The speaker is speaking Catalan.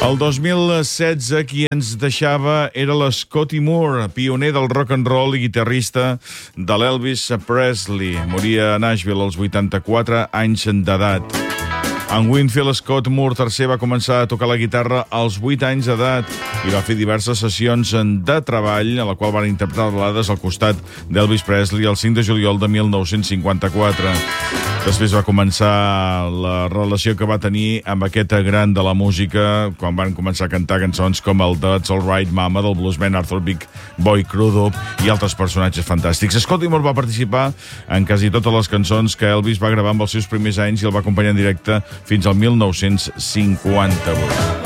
El 2016 qui ens deixava era l'Scotty Moore, pioner del rock and roll i guitarrista de l'Elvis Presley. Moria a Nashville als 84 anys d'edat. En Winfield Scott Moore III va començar a tocar la guitarra als 8 anys d'edat i va fer diverses sessions de treball, a la qual van interpretar balades al costat d'Elvis Presley el 5 de juliol de 1954. Després va començar la relació que va tenir amb aquest gran de la música quan van començar a cantar cançons com el That's All Right Mama del bluesman Arthur Big Boy Crudup i altres personatges fantàstics. Scotty Moore va participar en quasi totes les cançons que Elvis va gravar amb els seus primers anys i el va acompanyar en directe fins al 1958.